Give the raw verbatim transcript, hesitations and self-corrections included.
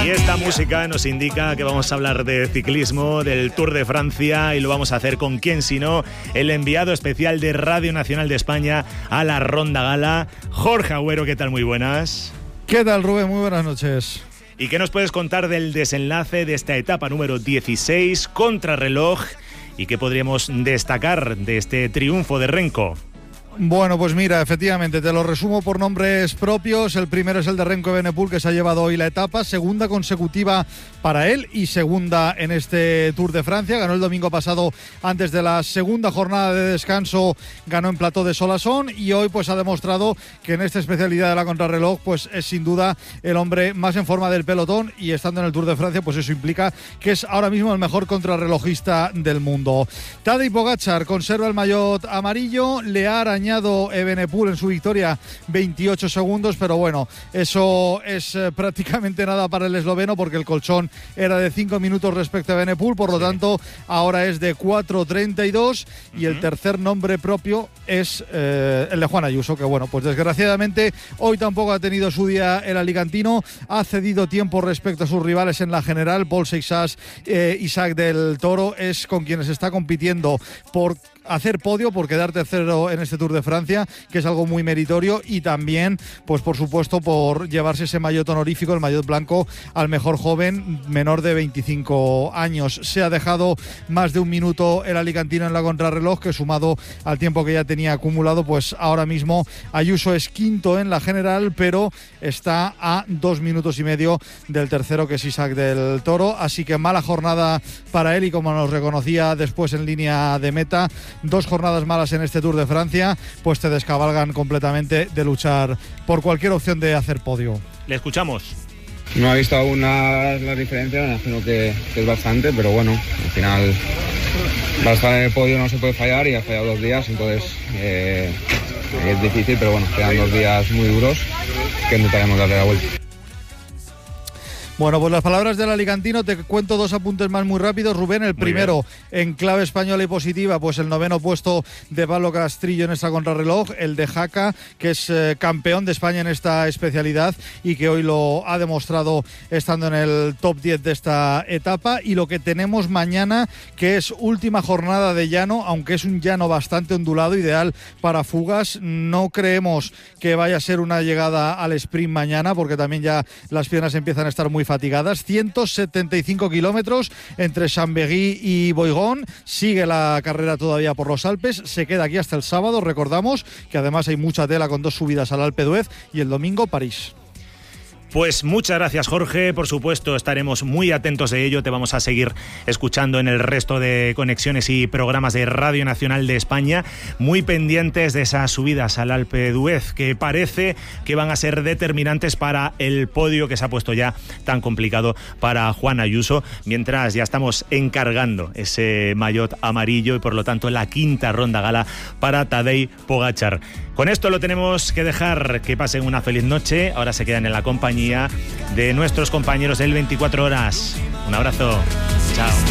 Y esta música nos indica que vamos a hablar de ciclismo, del Tour de Francia, y lo vamos a hacer con quién sino el enviado especial de Radio Nacional de España a la Ronda Gala, Jorge Agüero. ¿Qué tal? Muy buenas. ¿Qué tal, Rubén? Muy buenas noches. ¿Y qué nos puedes contar del desenlace de esta etapa número dieciséis, contrarreloj, y qué podríamos destacar de este triunfo de Renko? Bueno, pues mira, efectivamente, te lo resumo por nombres propios. El primero es el de Remco Evenepoel, que se ha llevado hoy la etapa, segunda consecutiva para él y segunda en este Tour de Francia. Ganó el domingo pasado antes de la segunda jornada de descanso, ganó en Plató de Solasson, y hoy pues ha demostrado que en esta especialidad de la contrarreloj pues es sin duda el hombre más en forma del pelotón, y estando en el Tour de Francia pues eso implica que es ahora mismo el mejor contrarrelojista del mundo. Tadej Pogačar conserva el maillot amarillo, le ha arañado Evenepoel en su victoria veintiocho segundos, pero bueno, eso es eh, prácticamente nada para el esloveno, porque el colchón era de cinco minutos respecto a Evenepoel, por lo tanto ahora es de cuatro treinta y dos, y el tercer nombre propio es eh, el de Juan Ayuso, que bueno, pues desgraciadamente hoy tampoco ha tenido su día el alicantino, ha cedido tiempo respecto a sus rivales en la general. Paul Seixas, eh, Isaac del Toro es con quienes está compitiendo por hacer podio, por quedar tercero en este Tour de Francia, que es algo muy meritorio, y también, pues por supuesto, por llevarse ese maillot honorífico, el maillot blanco, al mejor joven menor de veinticinco años. Se ha dejado más de un minuto el alicantino en la contrarreloj, que sumado al tiempo que ya tenía acumulado, pues ahora mismo Ayuso es quinto en la general, pero está a dos minutos y medio del tercero, que es Isaac del Toro. Así que mala jornada para él, y como nos reconocía después en línea de meta, dos jornadas malas en este Tour de Francia, pues te descabalgan completamente de luchar por cualquier opción de hacer podio. Le escuchamos. No he visto aún la, la diferencia, me imagino que, que es bastante, pero bueno, al final para estar en el podio no se puede fallar, y ha fallado dos días, entonces eh, es difícil, pero bueno, quedan dos días muy duros que intentaremos darle la vuelta. Bueno, pues las palabras del alicantino. Te cuento dos apuntes más muy rápidos, Rubén. El primero, en clave española y positiva, pues el noveno puesto de Pablo Castrillo en esta contrarreloj, el de Jaca, que es eh, campeón de España en esta especialidad y que hoy lo ha demostrado estando en el top diez de esta etapa. Y lo que tenemos mañana, que es última jornada de llano, aunque es un llano bastante ondulado, ideal para fugas. No creemos que vaya a ser una llegada al sprint mañana, porque también ya las piernas empiezan a estar muy fatigadas. ciento setenta y cinco kilómetros entre Chambéry y Boigón. Sigue la carrera todavía por los Alpes, se queda aquí hasta el sábado. Recordamos que además hay mucha tela con dos subidas al Alpe d'Huez, y el domingo París. Pues muchas gracias, Jorge. Por supuesto, estaremos muy atentos de ello. Te vamos a seguir escuchando en el resto de conexiones y programas de Radio Nacional de España, muy pendientes de esas subidas al Alpe d'Huez, que parece que van a ser determinantes para el podio que se ha puesto ya tan complicado para Juan Ayuso, mientras ya estamos encargando ese maillot amarillo y por lo tanto la quinta ronda gala para Tadej Pogačar. Con esto lo tenemos que dejar. Que pasen una feliz noche. Ahora se quedan en la compañía de nuestros compañeros del veinticuatro horas. Un abrazo. Chao.